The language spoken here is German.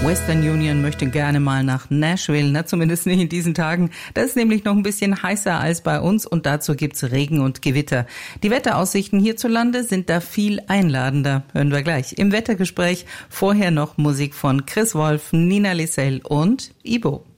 Western Union möchte gerne mal nach Nashville, zumindest nicht in diesen Tagen. Das ist nämlich noch ein bisschen heißer als bei uns und dazu gibt's Regen und Gewitter. Die Wetteraussichten hierzulande sind da viel einladender. Hören wir gleich im Wettergespräch. Vorher noch Musik von Chris Wolf, Nina Lisel und Ibo.